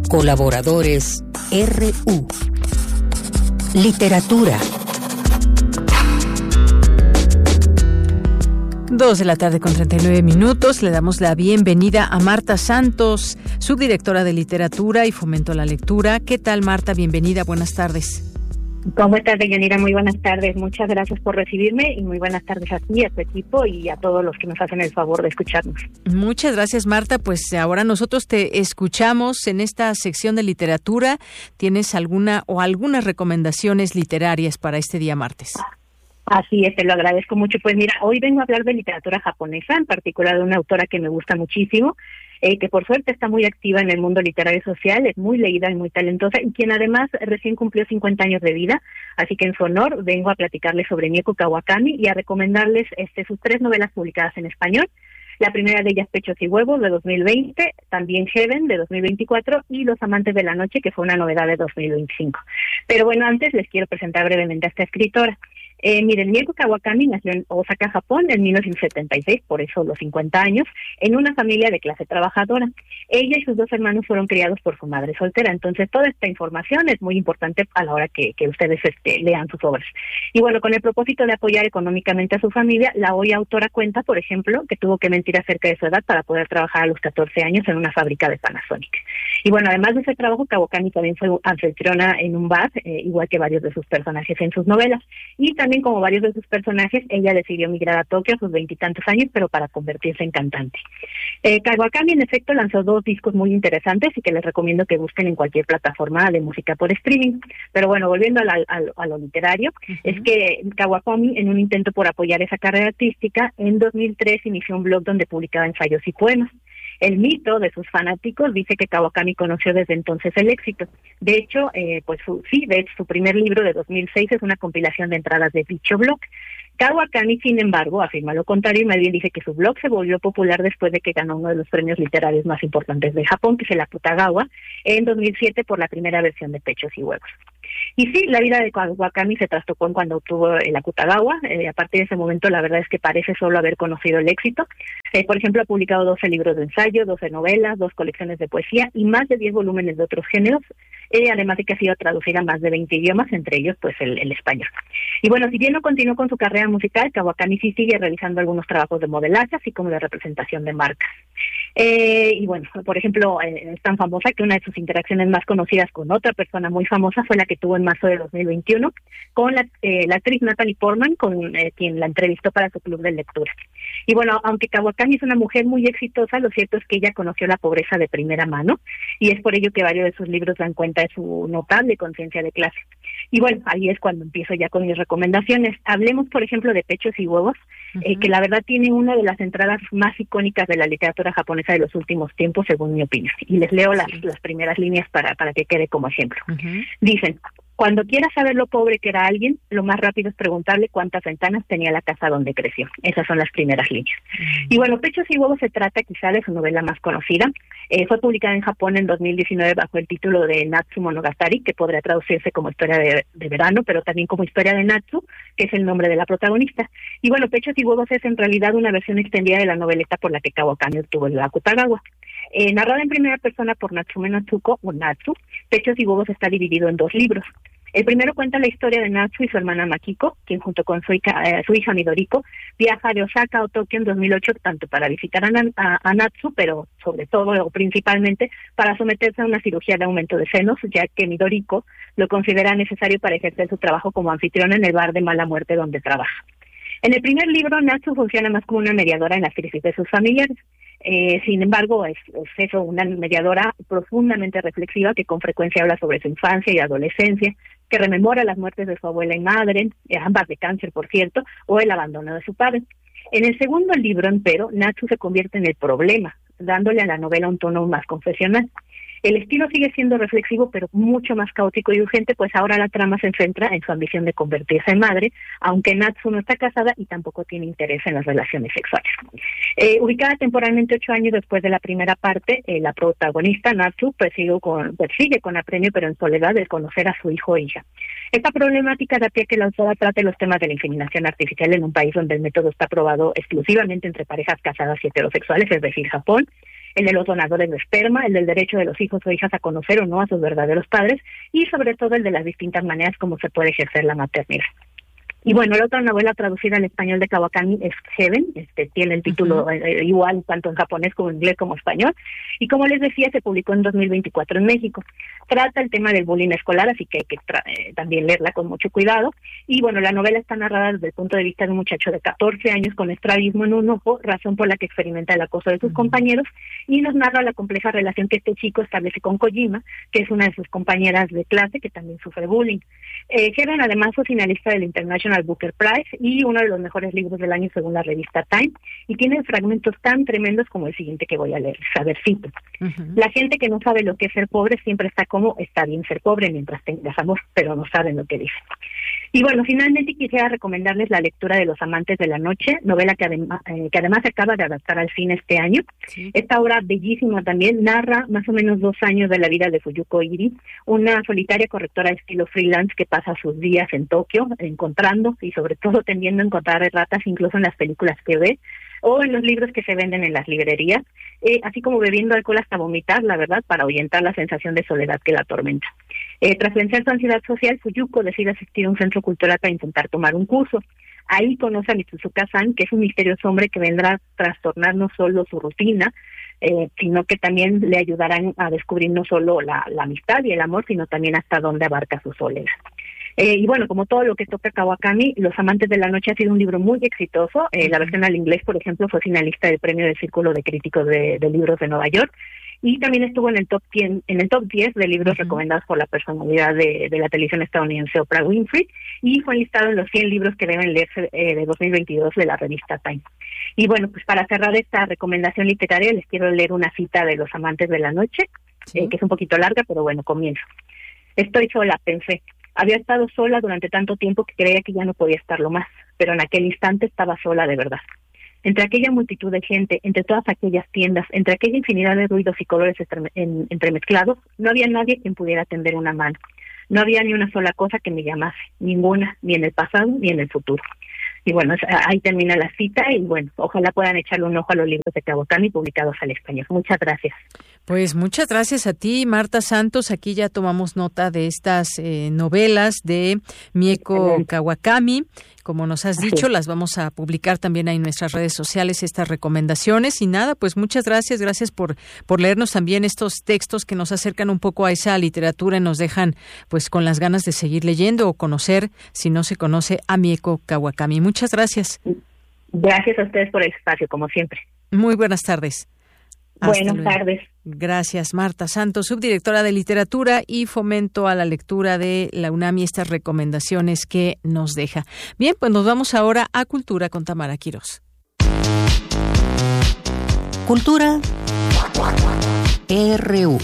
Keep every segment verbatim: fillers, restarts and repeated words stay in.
Colaboradores R U. Literatura. Dos de la tarde con treinta y nueve minutos. Le damos la bienvenida a Marta Santos, subdirectora de Literatura y Fomento a la Lectura. ¿Qué tal, Marta? Bienvenida, buenas tardes. ¿Cómo estás, Deyanira? Muy buenas tardes. Muchas gracias por recibirme y muy buenas tardes a ti, a tu equipo y a todos los que nos hacen el favor de escucharnos. Muchas gracias, Marta. Pues ahora nosotros te escuchamos en esta sección de literatura. ¿Tienes alguna o algunas recomendaciones literarias para este día martes? Así es, te lo agradezco mucho. Pues mira, hoy vengo a hablar de literatura japonesa, en particular de una autora que me gusta muchísimo, eh, que por suerte está muy activa en el mundo literario y social, es muy leída y muy talentosa, y quien además recién cumplió cincuenta años de vida, así que en su honor vengo a platicarles sobre Mieko Kawakami y a recomendarles este, sus tres novelas publicadas en español. La primera de ellas, Pechos y Huevos, de dos mil veinte, también Heaven, de dos mil veinticuatro, y Los Amantes de la Noche, que fue una novedad de dos mil veinticinco. Pero bueno, antes les quiero presentar brevemente a esta escritora. Eh, miren, Mieko Kawakami nació en Osaka, Japón, en mil novecientos setenta y seis, por eso los cincuenta años, en una familia de clase trabajadora. Ella y sus dos hermanos fueron criados por su madre soltera, entonces toda esta información es muy importante a la hora que, que ustedes este, lean sus obras. Y bueno, con el propósito de apoyar económicamente a su familia, la hoy autora cuenta, por ejemplo, que tuvo que mentir acerca de su edad para poder trabajar a los catorce años en una fábrica de Panasonic. Y bueno, además de ese trabajo, Kawakami también fue anfitriona en un bar, eh, igual que varios de sus personajes en sus novelas. Y también, como varios de sus personajes, ella decidió migrar a Tokio a sus veintitantos años, pero para convertirse en cantante. Eh, Kawakami, en efecto, lanzó dos discos muy interesantes y que les recomiendo que busquen en cualquier plataforma de música por streaming. Pero bueno, volviendo a, la, a, a lo literario, uh-huh. es que Kawakami, en un intento por apoyar esa carrera artística, en dos mil tres inició un blog donde publicaba ensayos y poemas. El mito de sus fanáticos dice que Kawakami conoció desde entonces el éxito. De hecho, eh, pues su, sí, de hecho, su primer libro de dos mil seis es una compilación de entradas de dicho blog. Kawakami, sin embargo, afirma lo contrario y más bien dice que su blog se volvió popular después de que ganó uno de los premios literarios más importantes de Japón, que es el Akutagawa, en dos mil siete por la primera versión de Pechos y Huevos. Y sí, la vida de Kawakami se trastocó cuando obtuvo el Akutagawa. Eh, a partir de ese momento, la verdad es que parece solo haber conocido el éxito. Eh, por ejemplo, ha publicado doce libros de ensayo, doce novelas, dos colecciones de poesía y más de diez volúmenes de otros géneros, eh, además de que ha sido traducida a más de veinte idiomas, entre ellos pues el, el español. Y bueno, si bien no continuó con su carrera musical, Kawakami sí sigue realizando algunos trabajos de modelaje, así como de representación de marcas. Eh, y bueno, por ejemplo, eh, es tan famosa que una de sus interacciones más conocidas con otra persona muy famosa fue la que tuvo en marzo de dos mil veintiuno con la, eh, la actriz Natalie Portman, con eh, quien la entrevistó para su club de lectura. Y bueno, aunque Kawakami es una mujer muy exitosa, lo cierto es que ella conoció la pobreza de primera mano y es por ello que varios de sus libros dan cuenta de su notable conciencia de clase. Y bueno, ahí es cuando empiezo ya con mis recomendaciones. Hablemos, por ejemplo, de Pechos y Huevos, uh-huh. eh, que la verdad tiene una de las entradas más icónicas de la literatura japonesa de los últimos tiempos, según mi opinión. Y les leo las, sí. las primeras líneas para, para que quede como ejemplo. Uh-huh. Dicen: cuando quieras saber lo pobre que era alguien, lo más rápido es preguntarle cuántas ventanas tenía la casa donde creció. Esas son las primeras líneas. Uh-huh. Y bueno, Pechos y Huevos se trata quizá de su novela más conocida. Eh, fue publicada en Japón en dos mil diecinueve bajo el título de Natsu Monogatari, que podría traducirse como historia de, de verano, pero también como historia de Natsu, que es el nombre de la protagonista. Y bueno, Pechos y Huevos es en realidad una versión extendida de la noveleta por la que Kawakami obtuvo el Akutagawa. Eh, narrada en primera persona por Natsume Natsuko, o Natsu, Pechos y Huevos está dividido en dos libros. El primero cuenta la historia de Natsu y su hermana Makiko, quien junto con su hija, eh, su hija Midoriko viaja de Osaka a Tokio en dos mil ocho, tanto para visitar a, a, a Natsu, pero sobre todo o principalmente para someterse a una cirugía de aumento de senos, ya que Midoriko lo considera necesario para ejercer su trabajo como anfitriona en el bar de mala muerte donde trabaja. En el primer libro, Natsu funciona más como una mediadora en las crisis de sus familiares. Eh, sin embargo, es, es eso, una mediadora profundamente reflexiva que con frecuencia habla sobre su infancia y adolescencia, que rememora las muertes de su abuela y madre, ambas de cáncer, por cierto, o el abandono de su padre. En el segundo libro, empero, Natsu se convierte en el problema, dándole a la novela un tono más confesional. El estilo sigue siendo reflexivo, pero mucho más caótico y urgente, pues ahora la trama se centra en su ambición de convertirse en madre, aunque Natsu no está casada y tampoco tiene interés en las relaciones sexuales. Eh, ubicada temporalmente ocho años después de la primera parte, eh, la protagonista, Natsu, persigue con, persigue con apremio, pero en soledad, el conocer a su hijo o hija. Esta problemática da pie a que la autora trate los temas de la inseminación artificial en un país donde el método está aprobado exclusivamente entre parejas casadas y heterosexuales, es decir, Japón. el de los donadores de esperma, el del derecho de los hijos o hijas a conocer o no a sus verdaderos padres, y sobre todo el de las distintas maneras como se puede ejercer la maternidad. Y bueno, la otra novela traducida al español de Kawakami es Heaven, este tiene el título uh-huh. eh, igual tanto en japonés como en inglés como español, y como les decía, se publicó en dos mil veinticuatro en México. Trata el tema del bullying escolar, así que hay que tra- eh, también leerla con mucho cuidado. Y bueno, la novela está narrada desde el punto de vista de un muchacho de catorce años con estrabismo en un ojo, razón por la que experimenta el acoso de sus uh-huh. compañeros, y nos narra la compleja relación que este chico establece con Kojima, que es una de sus compañeras de clase que también sufre bullying. Eh, Heaven además fue finalista del International Booker Prize y uno de los mejores libros del año según la revista Time, y tiene fragmentos tan tremendos como el siguiente que voy a leer, sabercito. Uh-huh. La gente que no sabe lo que es ser pobre siempre está como, está bien ser pobre mientras tengas amor, pero no saben lo que dice. Y bueno, finalmente quisiera recomendarles la lectura de Los amantes de la noche, novela que, adem- eh, que además se acaba de adaptar al cine este año. Sí. Esta obra bellísima también narra más o menos dos años de la vida de Fuyuko Iri, una solitaria correctora de estilo freelance que pasa sus días en Tokio encontrando y sobre todo tendiendo a encontrar erratas incluso en las películas que ve o en los libros que se venden en las librerías, eh, así como bebiendo alcohol hasta vomitar, la verdad, para ahuyentar la sensación de soledad que la atormenta. Eh, tras vencer su ansiedad social, Fuyuko decide asistir a un centro cultural para intentar tomar un curso. Ahí conoce a Mitsuzuka-san, que es un misterioso hombre que vendrá a trastornar no solo su rutina, eh, sino que también le ayudarán a descubrir no solo la, la amistad y el amor, sino también hasta dónde abarca su soledad. Eh, y bueno, como todo lo que toca Kawakami, Los amantes de la noche ha sido un libro muy exitoso. Eh, la versión al inglés, por ejemplo, fue finalista del premio del Círculo de Críticos de, de Libros de Nueva York, y también estuvo en el top diez, en el top diez de libros uh-huh. recomendados por la personalidad de, de la televisión estadounidense Oprah Winfrey, y fue listado en los cien libros que deben leerse eh, de dos mil veintidós de la revista Time. Y bueno, pues para cerrar esta recomendación literaria les quiero leer una cita de Los amantes de la noche, ¿sí? eh, que es un poquito larga, pero bueno, comienzo. Estoy sola, pensé. Había estado sola durante tanto tiempo que creía que ya no podía estarlo más, pero en aquel instante estaba sola de verdad. Entre aquella multitud de gente, entre todas aquellas tiendas, entre aquella infinidad de ruidos y colores entremezclados, no había nadie quien pudiera tender una mano. No había ni una sola cosa que me llamase, ninguna, ni en el pasado ni en el futuro. Y bueno, ahí termina la cita y bueno, ojalá puedan echarle un ojo a los libros de Kawakami publicados al español. Muchas gracias. Pues muchas gracias a ti, Marta Santos. Aquí ya tomamos nota de estas eh, novelas de Mieko Excelente. Kawakami. Como nos has dicho, Así. las vamos a publicar también ahí en nuestras redes sociales, estas recomendaciones. Y nada, pues muchas gracias. Gracias por, por leernos también estos textos que nos acercan un poco a esa literatura y nos dejan pues con las ganas de seguir leyendo o conocer, si no se conoce, a Mieko Kawakami. Muchas gracias. Gracias a ustedes por el espacio, como siempre. Muy buenas tardes. Buenas tardes. Gracias, Marta Santos, subdirectora de Literatura y Fomento a la Lectura de la UNAM, y estas recomendaciones que nos deja. Bien, pues nos vamos ahora a Cultura con Tamara Quirós. Cultura R U.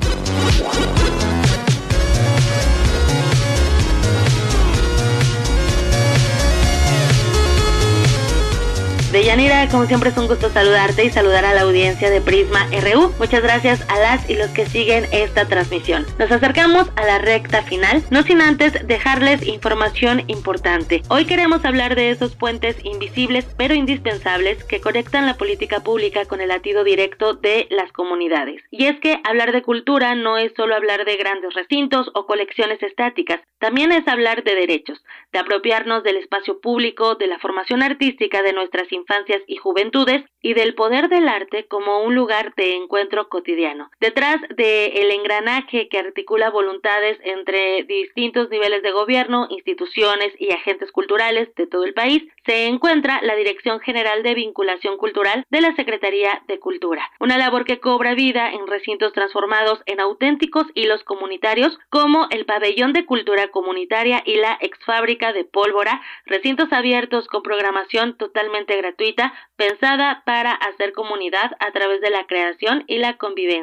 Deyanira, como siempre es un gusto saludarte y saludar a la audiencia de Prisma R U. Muchas gracias a las y los que siguen esta transmisión. Nos acercamos a la recta final, no sin antes dejarles información importante. Hoy queremos hablar de esos puentes invisibles pero indispensables que conectan la política pública con el latido directo de las comunidades. Y es que hablar de cultura no es solo hablar de grandes recintos o colecciones estáticas, también es hablar de derechos, de apropiarnos del espacio público, de la formación artística de nuestras infancias y juventudes y del poder del arte como un lugar de encuentro cotidiano. Detrás del engranaje que articula voluntades entre distintos niveles de gobierno, instituciones y agentes culturales de todo el país, se encuentra la Dirección General de Vinculación Cultural de la Secretaría de Cultura, una labor que cobra vida en recintos transformados en auténticos hilos comunitarios como el Pabellón de Cultura Comunitaria y la Exfábrica de Pólvora, recintos abiertos con programación totalmente gratuita, pensada para hacer comunidad a través de la creación y la convivencia.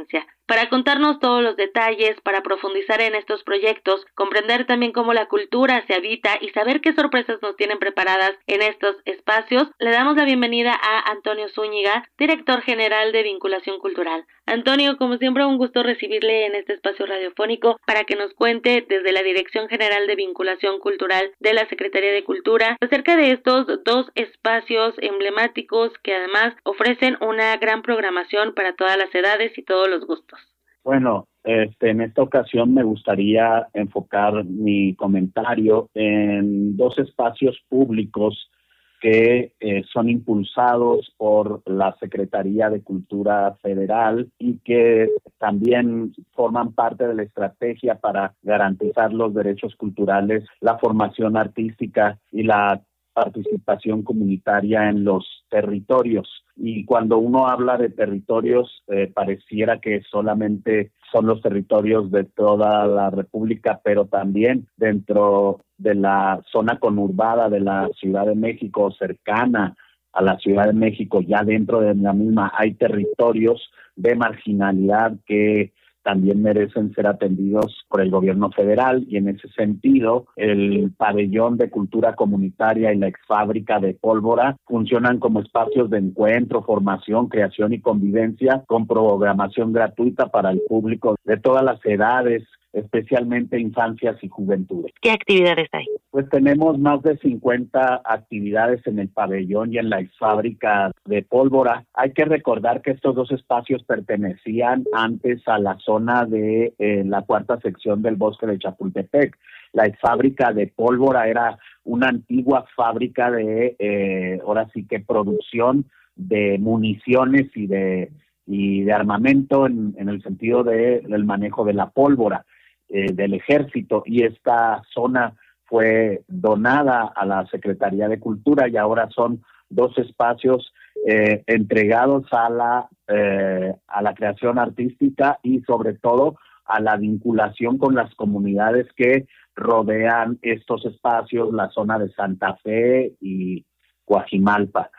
para contarnos todos los detalles, para profundizar en estos proyectos, comprender también cómo la cultura se habita y saber qué sorpresas nos tienen preparadas en estos espacios, le damos la bienvenida a Antonio Zúñiga, director general de Vinculación Cultural. Antonio, como siempre, un gusto recibirle en este espacio radiofónico para que nos cuente desde la Dirección General de Vinculación Cultural de la Secretaría de Cultura acerca de estos dos espacios emblemáticos que además ofrecen una gran programación para todas las edades y todos los gustos. Bueno, este, en esta ocasión me gustaría enfocar mi comentario en dos espacios públicos que eh, son impulsados por la Secretaría de Cultura Federal y que también forman parte de la estrategia para garantizar los derechos culturales, la formación artística y la participación comunitaria en los territorios. Y cuando uno habla de territorios, eh, pareciera que solamente son los territorios de toda la República, pero también dentro de la zona conurbada de la Ciudad de México, cercana a la Ciudad de México, ya dentro de la misma hay territorios de marginalidad que también merecen ser atendidos por el gobierno federal, y en ese sentido el pabellón de cultura comunitaria y la exfábrica de Pólvora funcionan como espacios de encuentro, formación, creación y convivencia con programación gratuita para el público de todas las edades, especialmente infancias y juventudes. ¿Qué actividades hay? Pues tenemos más de cincuenta actividades en el pabellón y en la exfábrica de Pólvora. Hay que recordar que estos dos espacios pertenecían antes a la zona de eh, la cuarta sección del bosque de Chapultepec. La exfábrica de Pólvora era una antigua fábrica de, eh, ahora sí que producción de municiones y de y de armamento en, en el sentido de, del manejo de la pólvora eh, del ejército, y esta zona fue donada a la Secretaría de Cultura y ahora son dos espacios eh, entregados a la eh, a la creación artística y sobre todo a la vinculación con las comunidades que rodean estos espacios, la zona de Santa Fe y Coajimalpa.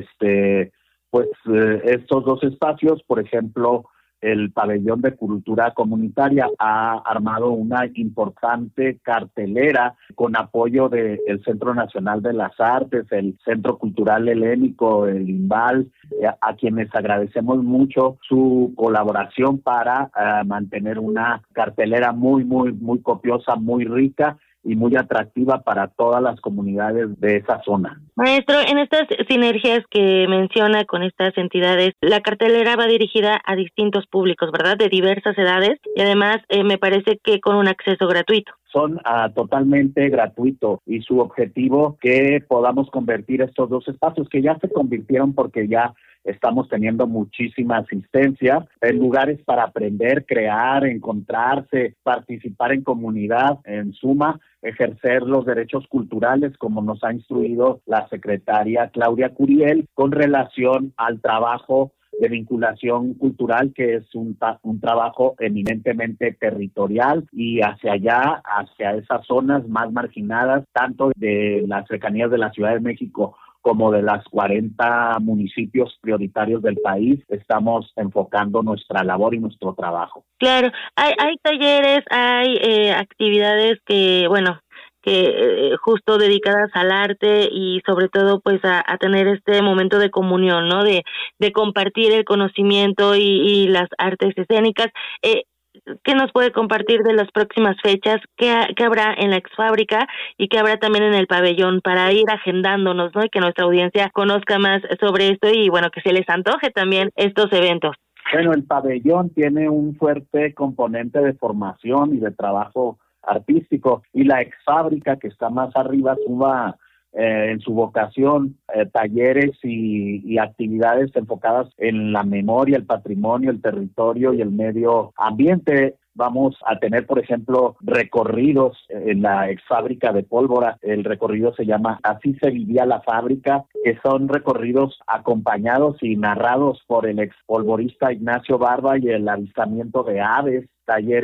Este Pues eh, estos dos espacios, por ejemplo, el pabellón de cultura comunitaria ha armado una importante cartelera con apoyo del Centro Nacional de las Artes, el Centro Cultural Helénico, el INVAL, eh, a quienes agradecemos mucho su colaboración para eh, mantener una cartelera muy, muy, muy copiosa, muy rica y muy atractiva para todas las comunidades de esa zona. Maestro, en estas sinergias que menciona con estas entidades, la cartelera va dirigida a distintos públicos, ¿verdad? De diversas edades, y además eh, me parece que con un acceso gratuito. Son uh, totalmente gratuitos, y su objetivo que podamos convertir estos dos espacios que ya se convirtieron porque ya estamos teniendo muchísima asistencia en lugares para aprender, crear, encontrarse, participar en comunidad, en suma, ejercer los derechos culturales como nos ha instruido la secretaria Claudia Curiel con relación al trabajo de vinculación cultural, que es un, un trabajo eminentemente territorial y hacia allá, hacia esas zonas más marginadas, tanto de las cercanías de la Ciudad de México como de las cuarenta municipios prioritarios del país, estamos enfocando nuestra labor y nuestro trabajo. Claro, hay, hay talleres, hay eh, actividades que, bueno, que eh, justo dedicadas al arte y sobre todo pues a, a tener este momento de comunión, ¿no? De, de compartir el conocimiento y, y las artes escénicas. Eh, ¿Qué nos puede compartir de las próximas fechas? ¿Qué, qué habrá en la exfábrica y qué habrá también en el pabellón para ir agendándonos, ¿no? Y que nuestra audiencia conozca más sobre esto y, bueno, que se les antoje también estos eventos. Bueno, el pabellón tiene un fuerte componente de formación y de trabajo artístico, y la exfábrica, que está más arriba, suma eh, en su vocación eh, talleres y, y actividades enfocadas en la memoria, el patrimonio, el territorio y el medio ambiente. Vamos a tener, por ejemplo, recorridos en la exfábrica de Pólvora. El recorrido se llama Así se vivía la fábrica, que son recorridos acompañados y narrados por el expolvorista Ignacio Barba y el avistamiento de aves, talleres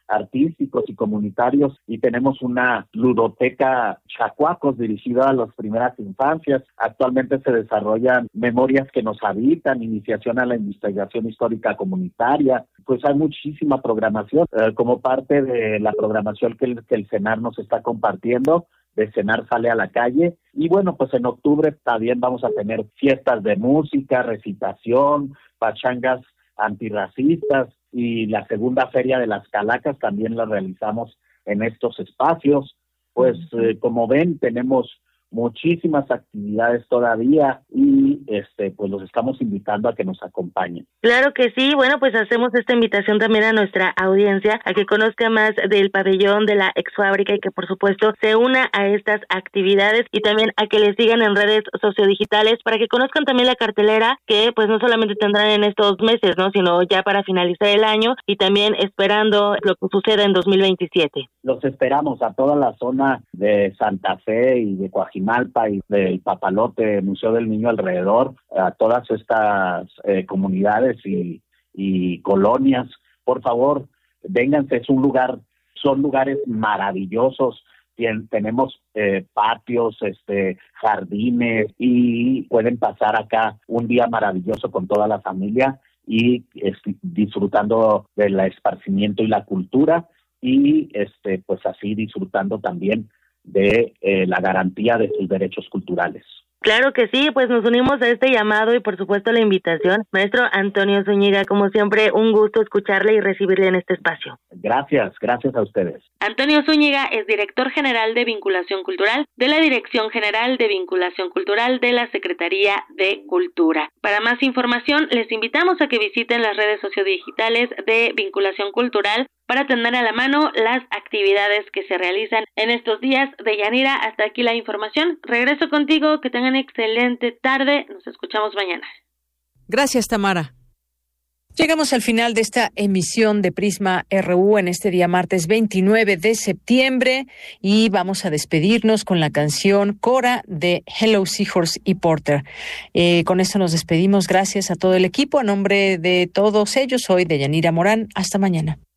artísticos y comunitarios, y tenemos una ludoteca Chacuacos dirigida a las primeras infancias. Actualmente se desarrollan memorias que nos habitan, iniciación a la investigación histórica comunitaria. Pues hay muchísima programación eh, como parte de la programación que el, que el CENAR nos está compartiendo. De CENAR sale a la calle, y bueno, pues en octubre también vamos a tener fiestas de música, recitación, pachangas antirracistas, y la segunda feria de las calacas también la realizamos en estos espacios. Pues eh, como ven, tenemos muchísimas actividades todavía, y este pues los estamos invitando a que nos acompañen. Claro que sí. Bueno, pues hacemos esta invitación también a nuestra audiencia a que conozca más del pabellón de la Exfábrica y que por supuesto se una a estas actividades, y también a que les sigan en redes sociodigitales para que conozcan también la cartelera que pues no solamente tendrán en estos meses, ¿no?, sino ya para finalizar el año y también esperando lo que suceda en dos mil veintisiete. Los esperamos a toda la zona de Santa Fe y de Coajimalpa y del Papalote, Museo del Niño alrededor, a todas estas eh, comunidades y, y colonias. Por favor, vénganse, es un lugar, son lugares maravillosos. Tien, tenemos eh, patios, este, jardines, y pueden pasar acá un día maravilloso con toda la familia y es, disfrutando del esparcimiento y la cultura, y este pues así disfrutando también de eh, la garantía de sus derechos culturales. Claro que sí, pues nos unimos a este llamado y por supuesto la invitación. Maestro Antonio Zúñiga, como siempre, un gusto escucharle y recibirle en este espacio. Gracias, gracias a ustedes. Antonio Zúñiga es director general de Vinculación Cultural de la Dirección General de Vinculación Cultural de la Secretaría de Cultura. Para más información, les invitamos a que visiten las redes sociodigitales de Vinculación Cultural para tener a la mano las actividades que se realizan en estos días. Deyanira, hasta aquí la información. Regreso contigo, que tengan excelente tarde. Nos escuchamos mañana. Gracias, Tamara. Llegamos al final de esta emisión de Prisma R U en este día martes veintinueve de septiembre, y vamos a despedirnos con la canción Cora de Hello Seahorse y Porter. Eh, con esto nos despedimos. Gracias a todo el equipo. A nombre de todos ellos, soy Deyanira Morán. Hasta mañana.